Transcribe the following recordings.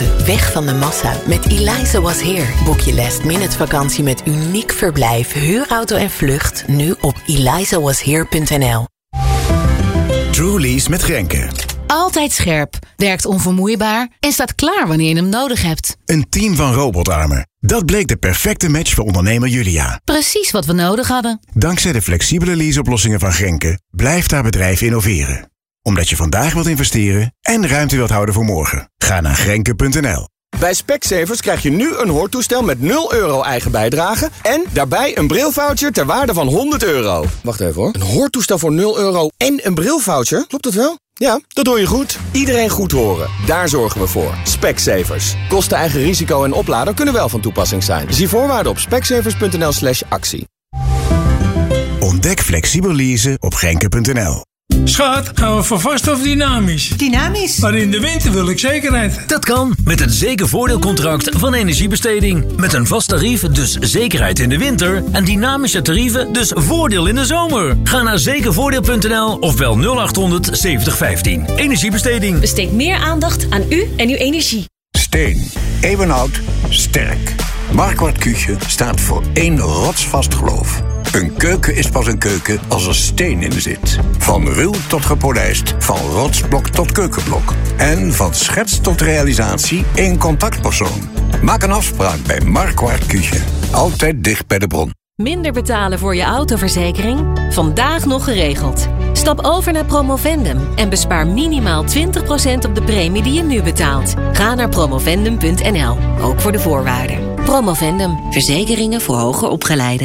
buiten, weg van de massa. Met Eliza Was Here boek je last-minute vakantie met uniek verblijf, huurauto en vlucht. Nu op elizawashere.nl. Truly's met Grenke. Altijd scherp, werkt onvermoeibaar en staat klaar wanneer je hem nodig hebt. Een team van robotarmen. Dat bleek de perfecte match voor ondernemer Julia. Precies wat we nodig hadden. Dankzij de flexibele leaseoplossingen van Grenke blijft haar bedrijf innoveren. Omdat je vandaag wilt investeren en ruimte wilt houden voor morgen. Ga naar grenke.nl. Bij Specsavers krijg je nu een hoortoestel met 0 euro eigen bijdrage en daarbij een brilvoucher ter waarde van €100. Wacht even hoor. Een hoortoestel voor 0 euro en een brilvoucher? Klopt dat wel? Ja, dat hoor je goed. Iedereen goed horen. Daar zorgen we voor. Specsavers. Kosten, eigen risico en oplader kunnen wel van toepassing zijn. Zie voorwaarden op specsavers.nl/actie. Ontdek flexibel leasen op grenke.nl. Schat, gaan we voor vast of dynamisch? Dynamisch. Maar in de winter wil ik zekerheid. Dat kan met het zekervoordeelcontract van Energiebesteding. Met een vast tarief, dus zekerheid in de winter. En dynamische tarieven, dus voordeel in de zomer. Ga naar zekervoordeel.nl of bel 0800 7015. Energiebesteding. Besteed meer aandacht aan u en uw energie. Steen. Eeuwenhout. Sterk. Marquardt Küche staat voor één rotsvast geloof. Een keuken is pas een keuken als er steen in zit. Van ruw tot gepolijst, van rotsblok tot keukenblok. En van schets tot realisatie één contactpersoon. Maak een afspraak bij Marquardt Küche. Altijd dicht bij de bron. Minder betalen voor je autoverzekering? Vandaag nog geregeld. Stap over naar Promovendum en bespaar minimaal 20% op de premie die je nu betaalt. Ga naar promovendum.nl, ook voor de voorwaarden. Promovendum, verzekeringen voor hoger opgeleiden.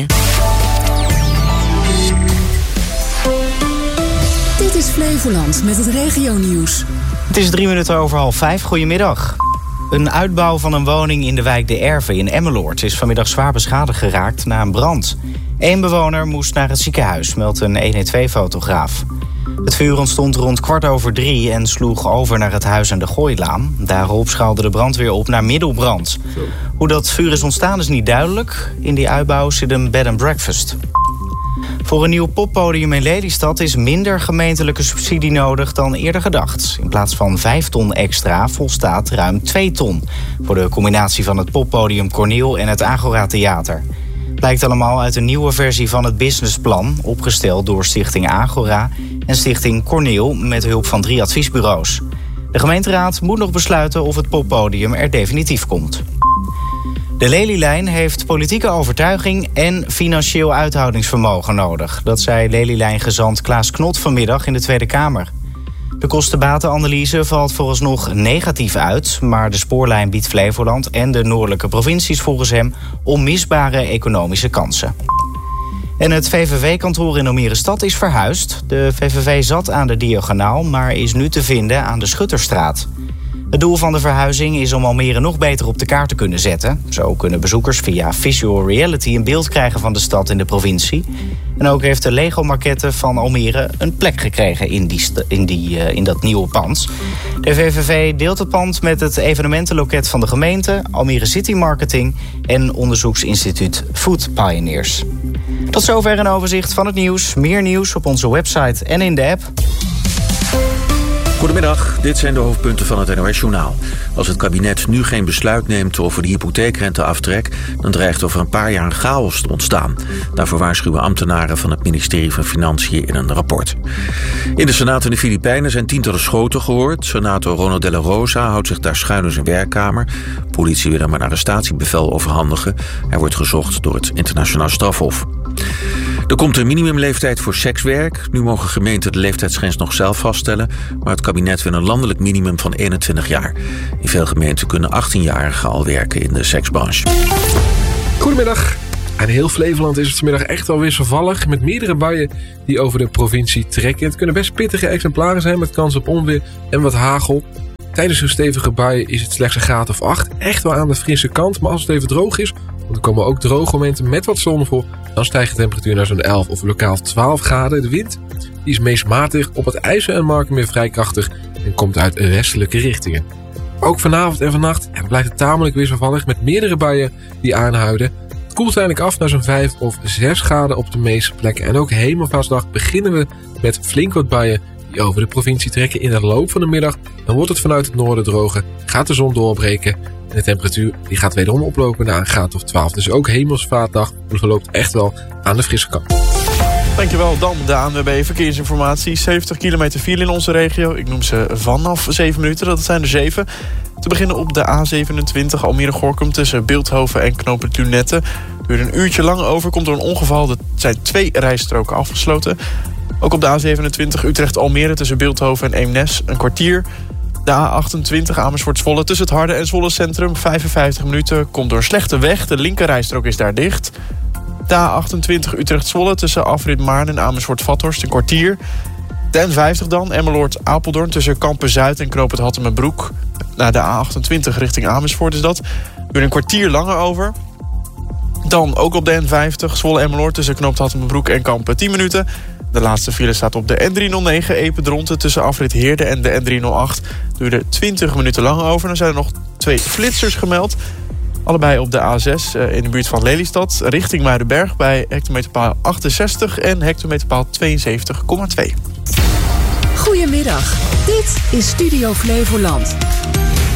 Dit is Flevoland met het regionieuws. Het is 5:03. Goedemiddag. Een uitbouw van een woning in de wijk De Erve in Emmeloord is vanmiddag zwaar beschadigd geraakt na een brand. 1 bewoner moest naar het ziekenhuis, meldt een 112-fotograaf. Het vuur ontstond rond 2:15 en sloeg over naar het huis aan de Gooilaan. Daarop schaalde de brandweer op naar middelbrand. Hoe dat vuur is ontstaan is niet duidelijk. In die uitbouw zit een bed and breakfast. Voor een nieuw poppodium in Lelystad is minder gemeentelijke subsidie nodig dan eerder gedacht. In plaats van 5 ton extra volstaat ruim 2 ton... voor de combinatie van het poppodium Corneel en het Agora Theater. Blijkt allemaal uit een nieuwe versie van het businessplan... opgesteld door Stichting Agora en Stichting Corneel met hulp van 3 adviesbureaus. De gemeenteraad moet nog besluiten of het poppodium er definitief komt. De Lelylijn heeft politieke overtuiging en financieel uithoudingsvermogen nodig. Dat zei Lelylijn-gezant Klaas Knot vanmiddag in de Tweede Kamer. De kosten-batenanalyse valt vooralsnog negatief uit... maar de spoorlijn biedt Flevoland en de noordelijke provincies volgens hem... onmisbare economische kansen. En het VVV-kantoor in Almere Stad is verhuisd. De VVV zat aan de Diagonaal, maar is nu te vinden aan de Schutterstraat. Het doel van de verhuizing is om Almere nog beter op de kaart te kunnen zetten. Zo kunnen bezoekers via visual reality een beeld krijgen van de stad en de provincie. En ook heeft de Lego-maquette van Almere een plek gekregen in dat nieuwe pand. De VVV deelt het pand met het evenementenloket van de gemeente, Almere City Marketing en onderzoeksinstituut Food Pioneers. Tot zover een overzicht van het nieuws. Meer nieuws op onze website en in de app. Goedemiddag, dit zijn de hoofdpunten van het NOS-journaal. Als het kabinet nu geen besluit neemt over de hypotheekrenteaftrek... dan dreigt over een paar jaar een chaos te ontstaan. Daarvoor waarschuwen ambtenaren van het ministerie van Financiën in een rapport. In de Senaat in de Filipijnen zijn tientallen schoten gehoord. Senator Ronald de la Rosa houdt zich daar schuil in zijn werkkamer. Politie wil hem een arrestatiebevel overhandigen. Hij wordt gezocht door het Internationaal Strafhof. Er komt een minimumleeftijd voor sekswerk. Nu mogen gemeenten de leeftijdsgrens nog zelf vaststellen... maar het kabinet wil een landelijk minimum van 21 jaar. In veel gemeenten kunnen 18-jarigen al werken in de seksbranche. Goedemiddag. In heel Flevoland is het vanmiddag echt wel wisselvallig... met meerdere buien die over de provincie trekken. Het kunnen best pittige exemplaren zijn met kans op onweer en wat hagel. Tijdens zo'n stevige buien is het slechts een graad of 8. Echt wel aan de frisse kant, maar als het even droog is... want er komen ook droge momenten met wat zon voor... dan stijgt de temperatuur naar zo'n 11 of lokaal 12 graden. De wind die is meest matig, op het IJssel en Markenmeer vrij krachtig... en komt uit westelijke richtingen. Ook vanavond en vannacht blijft het tamelijk wisselvallig... met meerdere buien die aanhouden. Het koelt uiteindelijk af naar zo'n 5 of 6 graden op de meeste plekken. En ook Hemelvaartsdag beginnen we met flink wat buien... die over de provincie trekken. In de loop van de middag dan wordt het vanuit het noorden droger, gaat de zon doorbreken en de temperatuur die gaat wederom oplopen naar een graad of 12. Dus ook Hemelsvaartdag verloopt echt wel aan de frisse kant. Dankjewel, dan de ANWB Verkeersinformatie. 70 kilometer file in onze regio. Ik noem ze vanaf 7 minuten, dat zijn er 7. Te beginnen op de A27 Almere-Gorinchem tussen Bilthoven en knooppunt Lunette. Duurt een uurtje lang over, komt door een ongeval. Er zijn 2 rijstroken afgesloten. Ook op de A27 Utrecht-Almere tussen Bilthoven en Eemnes een kwartier. De A28 Amersfoort-Zwolle tussen het Harde en Zwolle Centrum 55 minuten. Komt door een slechte weg, de linkerrijstrook is daar dicht. De A28 Utrecht-Zwolle tussen Afrit Maarn en Amersfoort-Vathorst een kwartier. De N50 dan, Emmeloord-Apeldoorn tussen Kampen-Zuid en Knoop het Hattemerbroek. Naar de A28 richting Amersfoort is dat. Duurt een kwartier langer over. Dan ook op de N50 Zwolle-Emmeloord tussen Knoop het Hattemerbroek en Kampen 10 minuten. De laatste file staat op de N309 Epe-Dronten tussen Afrit Heerde en de N308. Duurde 20 minuten lang over. Dan zijn er nog 2 flitsers gemeld. Allebei op de A6 in de buurt van Lelystad. Richting Muidenberg bij hectometerpaal 68 en hectometerpaal 72,2. Goedemiddag, dit is Studio Flevoland.